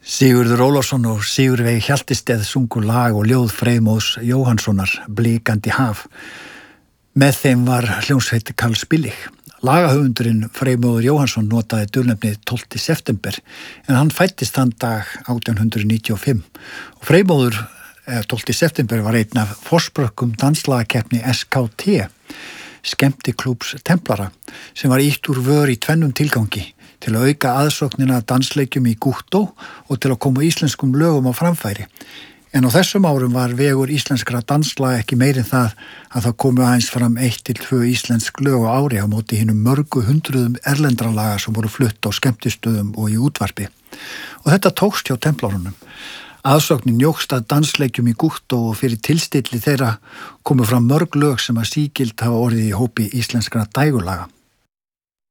Sigurður Ólafsson og Sigurveig Hjaltisteð sungu lag og ljóð Freymóðs Jóhannssonar, Blikandi haf. Með þeim var hljómsveit Karls Billig. Lagahöfundurinn Freymóður Jóhannsson notaði dulnefnið 12. september en hann fæddist þann dag 1895. Og Freymóður 12. september var einn af forsprökkum danslagakeppni SKT, skemmtiklúbs Templara, sem var ýtt úr vör í tvennum tilgangi, til að auka aðsóknina að dansleikjum í Gúttó og til að koma íslenskum lögum á framfæri. En á þessum árum var vegur íslenskra danslaga ekki meir en það að það komu aðeins fram 1 til 2 íslensk lög á ári á móti hinum mörgu hundruðum erlendra laga sem voru flutt á skemmtistöðum og í útvarpi. Og þetta tókst hjá Templárunum. Aðsóknin jókst að dansleikjum í Gúttó og fyrir tilstilli þeirra komu fram mörg lög sem að sígild hafa orðið í hópi íslenskra dægurlaga.